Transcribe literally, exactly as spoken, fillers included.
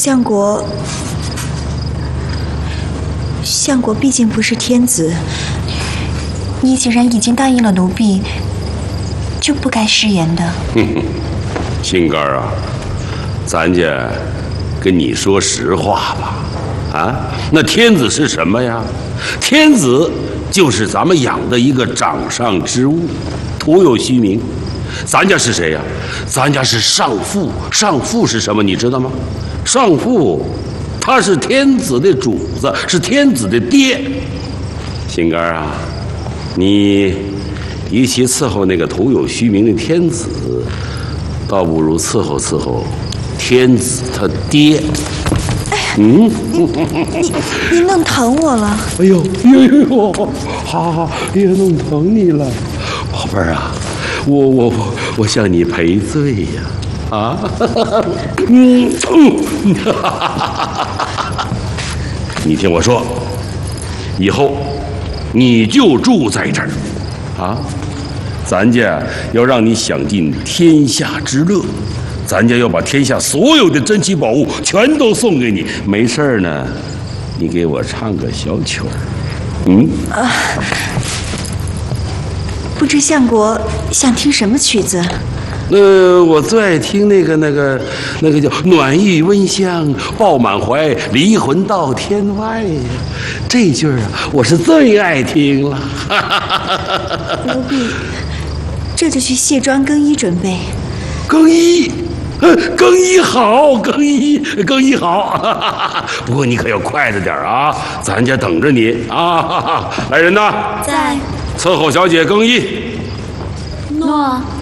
相国，相国毕竟不是天子，你既然已经答应了奴婢，就不该食言的。 哼哼，心肝啊，咱家跟你说实话吧，啊，那天子是什么呀？天子就是咱们养的一个掌上之物，徒有虚名。咱家是谁呀？咱家是上父，上父是什么？你知道吗？上父，他是天子的主子，是天子的爹。心肝啊，你与其伺候那个徒有虚名的天子，倒不如伺候伺候天子他爹。嗯， 你你你弄疼我了。 哎呦呦呦呦，好好，也弄疼你了，宝贝儿啊，我我我我向你赔罪呀！啊，嗯嗯，你听我说，以后你就住在这儿，啊，咱家要让你享尽天下之乐。咱家要把天下所有的珍奇宝物全都送给你，没事儿呢，你给我唱个小曲儿，嗯？ 啊，不知相国想听什么曲子？ 呃，我最爱听那个那个那个叫“暖玉温香抱满怀，离魂到天外”呀，这句儿啊，我是最爱听了。 奴婢这就去卸妆更衣准备。 更衣。更衣好，更衣更衣好，不过你可要快着点啊！咱家等着你啊！来人呐， 在。 伺候小姐更衣。 诺。